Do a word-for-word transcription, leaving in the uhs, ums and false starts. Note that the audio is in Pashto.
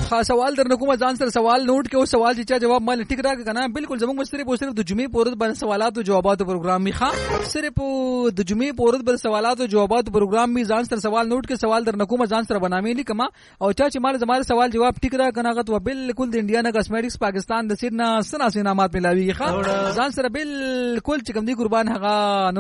خاص سوال درنه کوم ځان سره سوال نوٹ کې او سوال چې چا جواب مال ټیک راک کنه بالکل زموږ صرف او صرف د جمعې پورت باندې سوالات او جوابات پروګرام می ښه صرف د جمعې پورت باندې سوالات او جوابات پروګرام می ځان سره سوال نوٹ کې سوال درنه کوم ځان سره بنامې لیکما او چا چې مال زماره سوال جواب ټیک راک کنه غو بالکل د انډیا نه کاسمیټکس پاکستان د سیدنا سنا سینامات ملاوي ښه ځان سره بالکل چې کوم دی قربان هغه